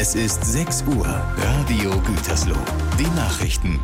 Es ist 6 Uhr. Radio Gütersloh. Die Nachrichten.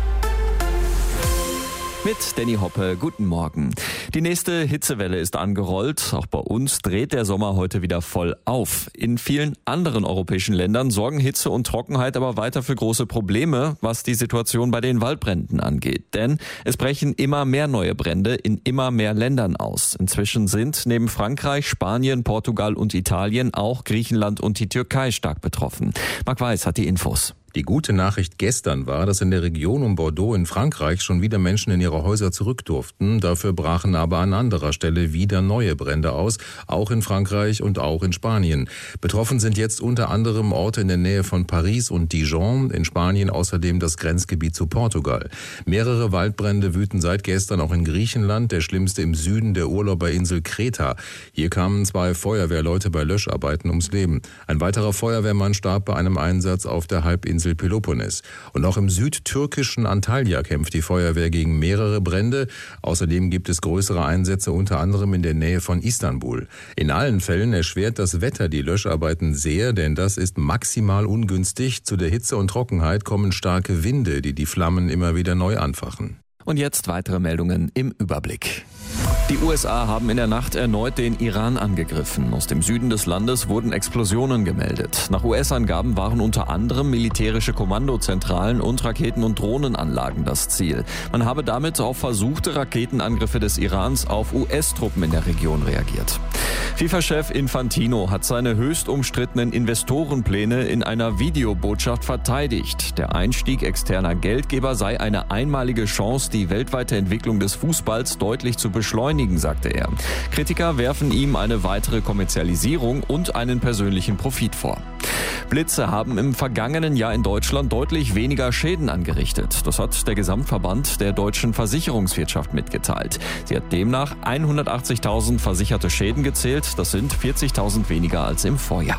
Mit Danny Hoppe, guten Morgen. Die nächste Hitzewelle ist angerollt. Auch bei uns dreht der Sommer heute wieder voll auf. In vielen anderen europäischen Ländern sorgen Hitze und Trockenheit aber weiter für große Probleme, was die Situation bei den Waldbränden angeht. Denn es brechen immer mehr neue Brände in immer mehr Ländern aus. Inzwischen sind neben Frankreich, Spanien, Portugal und Italien auch Griechenland und die Türkei stark betroffen. Marc Weiß hat die Infos. Die gute Nachricht gestern war, dass in der Region um Bordeaux in Frankreich schon wieder Menschen in ihre Häuser zurück durften. Dafür brachen aber an anderer Stelle wieder neue Brände aus, auch in Frankreich und auch in Spanien. Betroffen sind jetzt unter anderem Orte in der Nähe von Paris und Dijon, in Spanien außerdem das Grenzgebiet zu Portugal. Mehrere Waldbrände wüten seit gestern auch in Griechenland, der schlimmste im Süden der Urlauberinsel Kreta. Hier kamen 2 Feuerwehrleute bei Löscharbeiten ums Leben. Ein weiterer Feuerwehrmann starb bei einem Einsatz auf der Halbinsel Peloponnes. Und auch im südtürkischen Antalya kämpft die Feuerwehr gegen mehrere Brände. Außerdem gibt es größere Einsätze unter anderem in der Nähe von Istanbul. In allen Fällen erschwert das Wetter die Löscharbeiten sehr, denn das ist maximal ungünstig. Zu der Hitze und Trockenheit kommen starke Winde, die die Flammen immer wieder neu anfachen. Und jetzt weitere Meldungen im Überblick. Die USA haben in der Nacht erneut den Iran angegriffen. Aus dem Süden des Landes wurden Explosionen gemeldet. Nach US-Angaben waren unter anderem militärische Kommandozentralen und Raketen- und Drohnenanlagen das Ziel. Man habe damit auf versuchte Raketenangriffe des Irans auf US-Truppen in der Region reagiert. FIFA-Chef Infantino hat seine höchst umstrittenen Investorenpläne in einer Videobotschaft verteidigt. Der Einstieg externer Geldgeber sei eine einmalige Chance, die weltweite Entwicklung des Fußballs deutlich zu beschleunigen, sagte er. Kritiker werfen ihm eine weitere Kommerzialisierung und einen persönlichen Profit vor. Blitze haben im vergangenen Jahr in Deutschland deutlich weniger Schäden angerichtet. Das hat der Gesamtverband der deutschen Versicherungswirtschaft mitgeteilt. Sie hat demnach 180.000 versicherte Schäden gezählt. Das sind 40.000 weniger als im Vorjahr.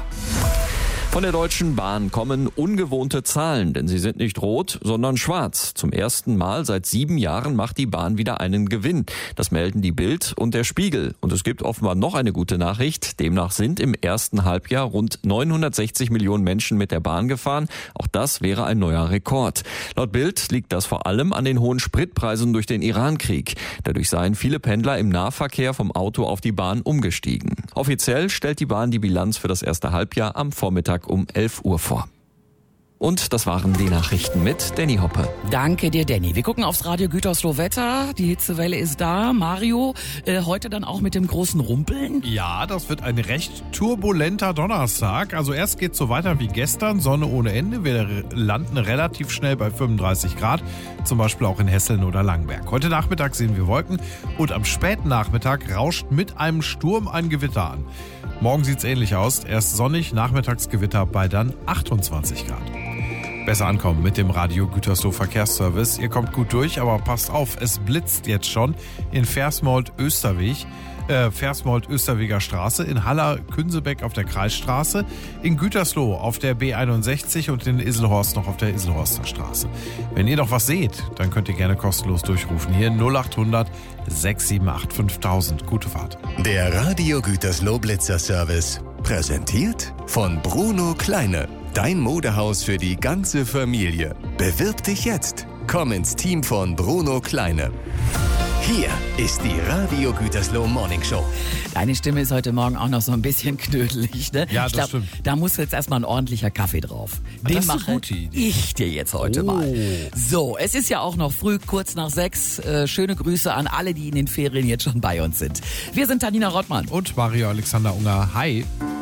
Von der Deutschen Bahn kommen ungewohnte Zahlen, denn sie sind nicht rot, sondern schwarz. Zum ersten Mal seit 7 Jahren macht die Bahn wieder einen Gewinn. Das melden die Bild und der Spiegel. Und es gibt offenbar noch eine gute Nachricht. Demnach sind im ersten Halbjahr rund 960 Millionen Menschen mit der Bahn gefahren. Auch das wäre ein neuer Rekord. Laut Bild liegt das vor allem an den hohen Spritpreisen durch den Irankrieg. Dadurch seien viele Pendler im Nahverkehr vom Auto auf die Bahn umgestiegen. Offiziell stellt die Bahn die Bilanz für das erste Halbjahr am Vormittag um 11 Uhr vor. Und das waren die Nachrichten mit Danny Hoppe. Danke dir, Danny. Wir gucken aufs Radio Gütersloh Wetter. Die Hitzewelle ist da. Mario, heute dann auch mit dem großen Rumpeln? Ja, das wird ein recht turbulenter Donnerstag. Also erst geht's so weiter wie gestern. Sonne ohne Ende. Wir landen relativ schnell bei 35 Grad. Zum Beispiel auch in Hesseln oder Langenberg. Heute Nachmittag sehen wir Wolken. Und am späten Nachmittag rauscht mit einem Sturm ein Gewitter an. Morgen sieht's ähnlich aus. Erst sonnig, Nachmittagsgewitter bei dann 28 Grad. Besser ankommen mit dem Radio Gütersloh Verkehrsservice. Ihr kommt gut durch, aber passt auf, es blitzt jetzt schon in Versmold-Österweger Straße, in Haller-Künsebeck auf der Kreisstraße, in Gütersloh auf der B61 und in Iselhorst noch auf der Iselhorster Straße. Wenn ihr noch was seht, dann könnt ihr gerne kostenlos durchrufen. Hier 0800 678 5000. Gute Fahrt. Der Radio Gütersloh Blitzer Service. Präsentiert von Bruno Kleine. Dein Modehaus für die ganze Familie. Bewirb dich jetzt. Komm ins Team von Bruno Kleine. Hier ist die Radio Gütersloh Morning Show. Deine Stimme ist heute Morgen auch noch so ein bisschen knödelig, ne? Ja, das stimmt. Da muss jetzt erstmal ein ordentlicher Kaffee drauf. Den das ist eine mache gute Idee. ich dir jetzt heute mal. So, es ist ja auch noch früh, kurz nach 6. Schöne Grüße an alle, die in den Ferien jetzt schon bei uns sind. Wir sind Tanina Rottmann. Und Mario Alexander Unger. Hi.